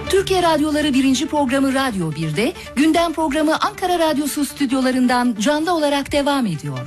Türkiye Radyoları 1. programı Radyo 1'de, gündem programı Ankara Radyosu stüdyolarından canlı olarak devam ediyor.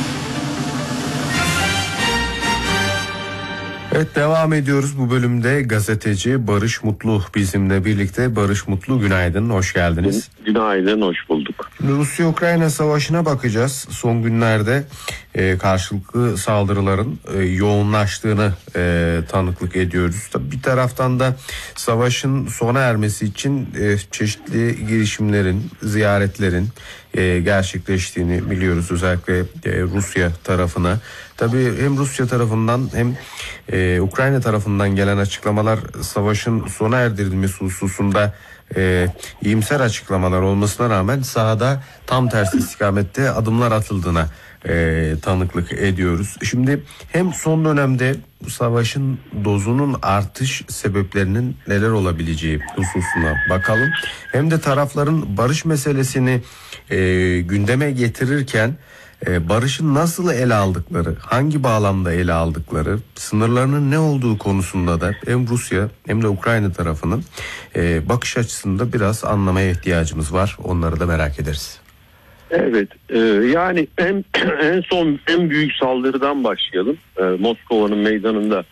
Evet, devam ediyoruz. Bu bölümde gazeteci Barış Mutlu bizimle birlikte. Barış Mutlu, günaydın, hoş geldiniz. Günaydın, hoş bulduk. Rusya-Ukrayna savaşına bakacağız. Son günlerde karşılıklı saldırıların yoğunlaştığını tanıklık ediyoruz. Tabii bir taraftan da savaşın sona ermesi için çeşitli girişimlerin, ziyaretlerin gerçekleştiğini biliyoruz. Özellikle Rusya tarafına. Tabii hem Rusya tarafından hem Ukrayna tarafından gelen açıklamalar savaşın sona erdirilmesi hususunda iyimser açıklamalar olmasına rağmen sahada tam tersi istikamette adımlar atıldığına tanıklık ediyoruz. Şimdi hem son dönemde bu savaşın dozunun artış sebeplerinin neler olabileceği hususuna bakalım. Hem de tarafların barış meselesini gündeme getirirken barışın nasıl ele aldıkları, hangi bağlamda ele aldıkları, sınırlarının ne olduğu konusunda da hem Rusya hem de Ukrayna tarafının bakış açısında biraz anlamaya ihtiyacımız var. Onları da merak ederiz. Evet, yani en büyük saldırıdan başlayalım. Moskova'nın meydanında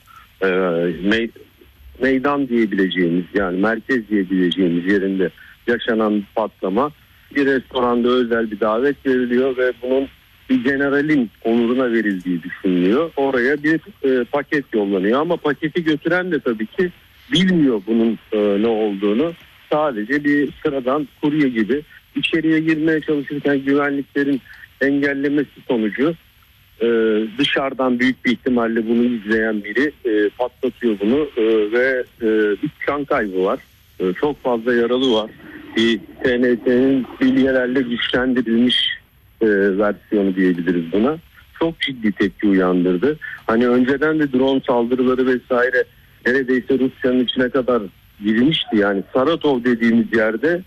meydan diyebileceğimiz, yani merkez diyebileceğimiz yerinde yaşanan patlama. Bir restoranda özel bir davet veriliyor ve bunun bir generalin onuruna verildiği düşünülüyor. Oraya bir paket yollanıyor ama paketi götüren de tabii ki bilmiyor bunun ne olduğunu. Sadece bir sıradan kurye gibi içeriye girmeye çalışırken güvenliklerin engellemesi sonucu dışarıdan büyük bir ihtimalle bunu izleyen biri patlatıyor bunu ve bir can kaybı var. Çok fazla yaralı var. Bir TNT'nin bilyelerle güçlendirilmiş versiyonu diyebiliriz buna. Çok ciddi tepki uyandırdı. Hani önceden de drone saldırıları vesaire neredeyse Rusya'nın içine kadar girmişti. Yani Saratov dediğimiz yerde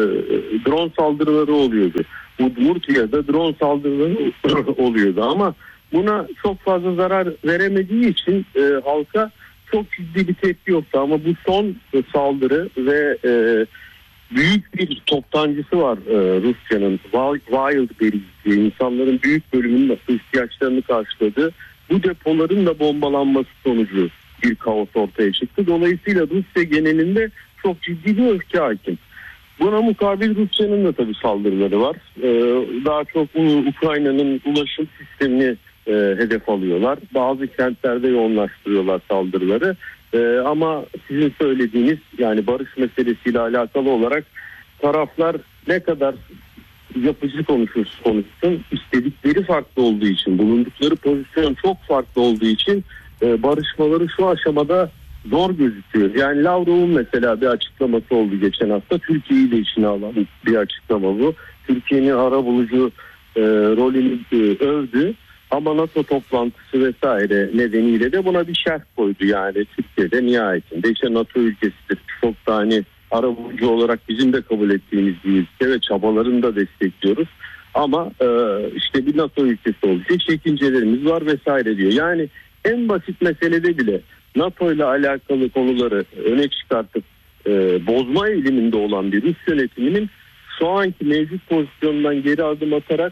drone saldırıları oluyordu. Udmurtia'da drone saldırıları oluyordu ama buna çok fazla zarar veremediği için halka çok ciddi bir tepki yoktu. Ama bu son saldırı ve büyük bir toptancısı var Rusya'nın, Wildberries diye, insanların büyük bölümünün ihtiyaçlarını karşıladı. Bu depoların da bombalanması sonucu bir kaos ortaya çıktı. Dolayısıyla Rusya genelinde çok ciddi bir öfke hakim. Buna mukabil Rusya'nın da tabii saldırıları var. Daha çok Ukrayna'nın ulaşım sistemini hedef alıyorlar. Bazı kentlerde yoğunlaştırıyorlar saldırıları. Ama sizin söylediğiniz, yani barış meselesiyle alakalı olarak taraflar ne kadar yapıcı konuşursa konuşsun, istedikleri farklı olduğu için, bulundukları pozisyon çok farklı olduğu için barışmaları şu aşamada zor gözüküyor. Yani Lavrov'un mesela bir açıklaması oldu geçen hafta. Türkiye'yi de içine alan bir açıklama bu. Türkiye'nin arabulucu rolünü övdü. Ama NATO toplantısı vesaire nedeniyle de buna bir şerh koydu. Yani Türkiye'de nihayetinde işte NATO ülkesidir. Çok da hani arabulucu olarak bizim de kabul ettiğimiz bir ülke ve çabalarını da destekliyoruz. Ama işte bir NATO ülkesi olduğu çekincelerimiz var vesaire diyor. Yani en basit meselede bile NATO ile alakalı konuları öne çıkartıp bozma eğiliminde olan bir Rus yönetiminin şu anki mevcut pozisyondan geri adım atarak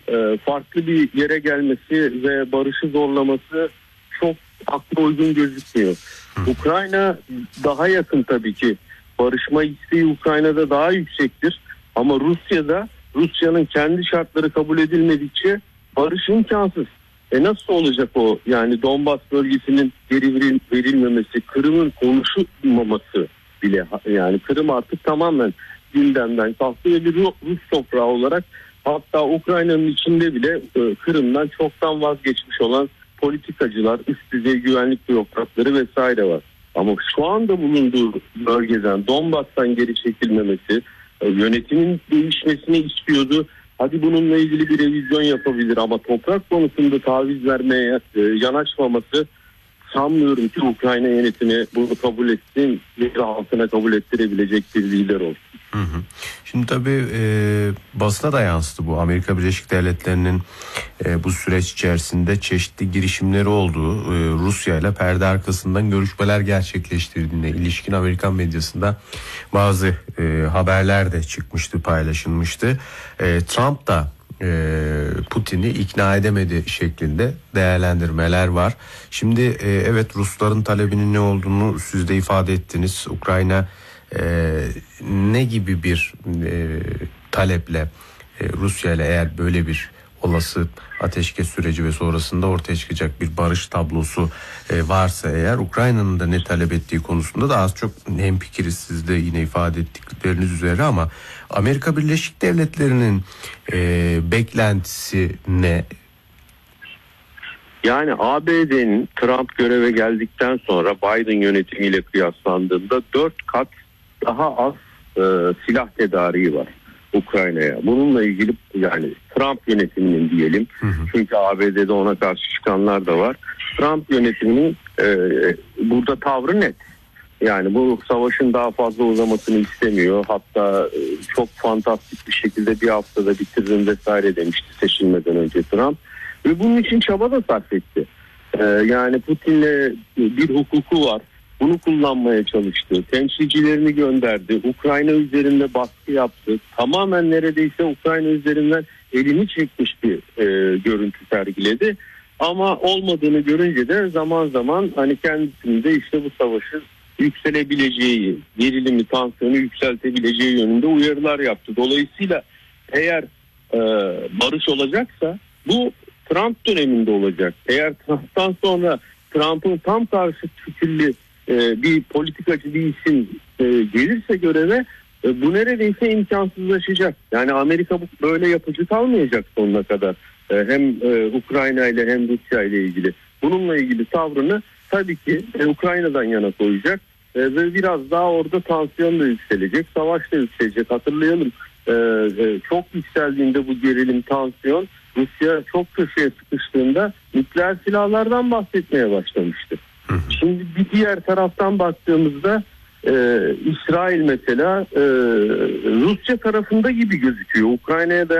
farklı bir yere gelmesi ve barışı zorlaması çok akla uygun gözükmüyor. Ukrayna daha yakın tabii ki. Barışma isteği Ukrayna'da daha yüksektir. Ama Rusya'nın kendi şartları kabul edilmedikçe barış imkansız. Nasıl olacak o? Yani Donbas bölgesinin geri verilmemesi, Kırım'ın konuşulmaması bile, yani Kırım artık tamamen gündemden kalktı ve bir Rus toprağı olarak, hatta Ukrayna'nın içinde bile Kırım'dan çoktan vazgeçmiş olan politikacılar, üst düzey güvenlik bürokratları vesaire var. Ama şu anda bulunduğu bölgeden, Donbas'tan geri çekilmemesi, yönetimin değişmesini istiyordu. Hadi bununla ilgili bir revizyon yapabilir ama toprak konusunda taviz vermeye yanaşmaması, sanmıyorum ki Ukrayna yönetimi bunu kabul etsin ve halkına kabul ettirebilecek bir lider olsun. Şimdi tabii basına da yansıdı bu. Amerika Birleşik Devletleri'nin bu süreç içerisinde çeşitli girişimleri olduğu, Rusya ile perde arkasından görüşmeler gerçekleştirdiğine ilişkin Amerikan medyasında bazı haberler de çıkmıştı, paylaşılmıştı. Trump da Putin'i ikna edemedi şeklinde değerlendirmeler var. Şimdi evet, Rusların talebinin ne olduğunu siz de ifade ettiniz. Ukrayna ne gibi bir taleple Rusya ile, eğer böyle bir olası ateşkes süreci ve sonrasında ortaya çıkacak bir barış tablosu varsa eğer, Ukrayna'nın da ne talep ettiği konusunda da az çok hemfikiriz, siz de yine ifade ettikleriniz üzere, ama Amerika Birleşik Devletleri'nin beklentisi ne? Yani ABD'nin Trump göreve geldikten sonra Biden yönetimiyle kıyaslandığında 4 kat daha az silah tedariği var Ukrayna'ya. Bununla ilgili yani Trump yönetiminin diyelim, çünkü ABD'de ona karşı çıkanlar da var. Trump yönetiminin burada tavrı net. Yani bu savaşın daha fazla uzamasını istemiyor. Hatta çok fantastik bir şekilde bir haftada bitiririm vesaire demişti seçilmeden önce Trump. Ve bunun için çaba da sarf etti. Yani Putin'le bir hukuku var. Bunu kullanmaya çalıştı. Temsilcilerini gönderdi. Ukrayna üzerinde baskı yaptı. Tamamen neredeyse Ukrayna üzerinden elini çekmiş bir görüntü sergiledi. Ama olmadığını görünce de zaman zaman hani kendisinde işte bu savaşı yükselebileceği, gerilimi, tansiyonu yükseltebileceği yönünde uyarılar yaptı. Dolayısıyla eğer barış olacaksa bu Trump döneminde olacak. Eğer Trump'tan sonra Trump'ın tam karşı fikirli bir politikacı bir isim gelirse göreve, bu neredeyse imkansızlaşacak. Yani Amerika böyle yapıcı kalmayacak sonuna kadar. Hem Ukrayna ile hem Rusya ile ilgili. Bununla ilgili tavrını tabii ki Ukrayna'dan yana koyacak. Ve biraz daha orada tansiyon da yükselecek. Savaş da yükselecek. Hatırlayalım. Çok yükseldiğinde bu gerilim, tansiyon, Rusya çok köşeye sıkıştığında nükleer silahlardan bahsetmeye başlamıştı. Şimdi bir diğer taraftan baktığımızda İsrail mesela Rusya tarafında gibi gözüküyor. Ukrayna'ya da